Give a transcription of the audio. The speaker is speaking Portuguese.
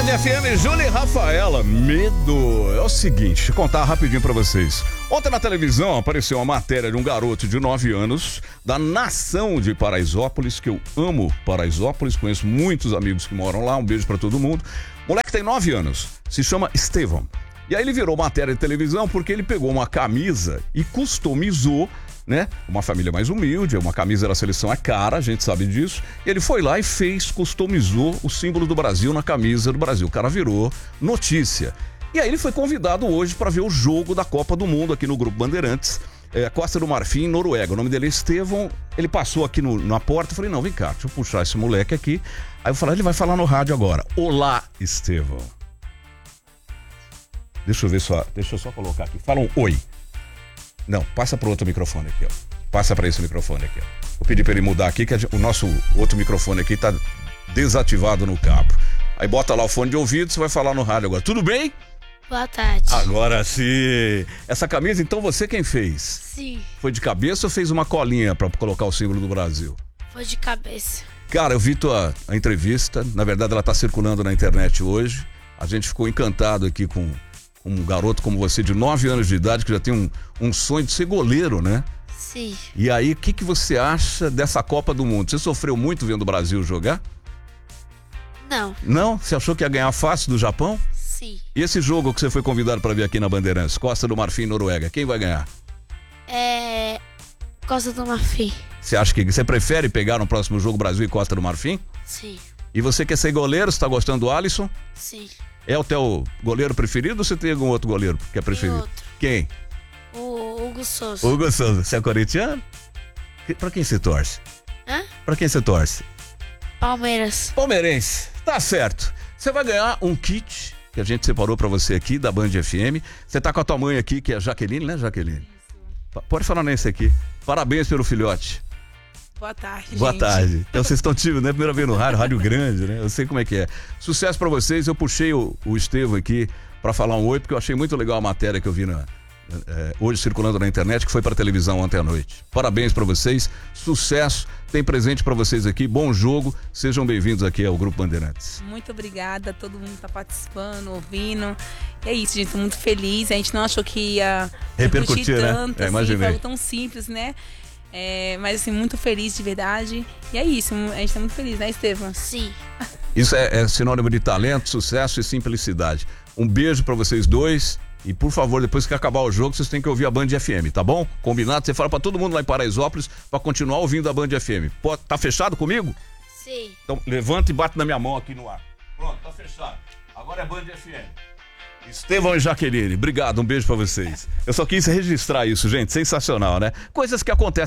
Band FM, Júlia e Rafaela, medo. É o seguinte, deixa eu contar rapidinho pra vocês. Ontem na televisão apareceu uma matéria de um garoto de 9 anos da nação de Paraisópolis, que eu amo Paraisópolis, conheço muitos amigos que moram lá, um beijo pra todo mundo. O moleque tem 9 anos, se chama Estevão. E aí ele virou matéria de televisão porque ele pegou uma camisa e customizou, né? Uma família mais humilde, uma camisa da seleção é cara, a gente sabe disso. E ele foi lá e customizou o símbolo do Brasil na camisa do Brasil. O cara virou notícia. E aí ele foi convidado hoje para ver o jogo da Copa do Mundo aqui no Grupo Bandeirantes, Costa do Marfim, Noruega. O nome dele é Estevão. Ele passou aqui na porta, eu falei, não, vem cá, deixa eu puxar esse moleque aqui. Aí eu falei, ele vai falar no rádio agora. Olá, Estevão. Deixa eu só colocar aqui. Fala um oi. Não, passa para outro microfone aqui, ó. Passa para esse microfone aqui, ó. Vou pedir para ele mudar aqui, que o nosso outro microfone aqui tá desativado no cabo. Aí bota lá o fone de ouvido, você vai falar no rádio agora. Tudo bem? Boa tarde. Agora sim. Essa camisa, então, você quem fez? Sim. Foi de cabeça ou fez uma colinha para colocar o símbolo do Brasil? Foi de cabeça. Cara, eu vi a entrevista. Na verdade, ela tá circulando na internet hoje. A gente ficou encantado aqui com um garoto como você, de 9 anos de idade, que já tem um sonho de ser goleiro, né? Sim. E aí, o que você acha dessa Copa do Mundo? Você sofreu muito vendo o Brasil jogar? Não. Não? Você achou que ia ganhar fácil do Japão? Sim. E esse jogo que você foi convidado para ver aqui na Bandeirantes, Costa do Marfim, Noruega, quem vai ganhar? Costa do Marfim. Você acha que você prefere pegar no próximo jogo Brasil e Costa do Marfim? Sim. E você quer ser goleiro? Você tá gostando do Alisson? Sim. É o teu goleiro preferido ou você tem algum outro goleiro que é preferido? outro. Quem? O Hugo Souza. Hugo Souza. Você é corintiano? Pra quem você torce? Hã? Pra quem você torce? Palmeiras. Palmeirense. Tá certo. Você vai ganhar um kit que a gente separou pra você aqui da Band FM. Você tá com a tua mãe aqui, que é a Jaqueline, né, Jaqueline? Isso. Pode falar nesse aqui. Parabéns pelo filhote. Boa tarde, Boa gente. tarde. Então vocês estão tímidos, né? Primeira vez no rádio grande, né? Eu sei como é que é. Sucesso pra vocês. Eu puxei o Estevão aqui pra falar um oi, porque eu achei muito legal a matéria que eu vi hoje circulando na internet, que foi pra televisão ontem à noite. Parabéns pra vocês. Sucesso. Tem presente pra vocês aqui. Bom jogo. Sejam bem-vindos aqui ao Grupo Bandeirantes. Muito obrigada. Todo mundo tá participando, ouvindo. E é isso, gente. Tô muito feliz. A gente não achou que ia repercutir, né? tanto, assim, imaginei. foi algo tão simples, né? Mas assim, muito feliz de verdade. E é isso, a gente tá muito feliz, né, Estevão? Sim. Isso é sinônimo de talento, sucesso e simplicidade. Um beijo pra vocês dois. E por favor, depois que acabar o jogo, vocês têm que ouvir a Band FM, tá bom? Combinado? Você fala pra todo mundo lá em Paraisópolis pra continuar ouvindo a Band FM. Tá fechado comigo? Sim. Então levanta e bate na minha mão aqui no ar. Pronto, tá fechado. Agora é Band FM. Estevão e Jaqueline, obrigado, um beijo pra vocês. Eu só quis registrar isso, gente, sensacional, né? Coisas que acontecem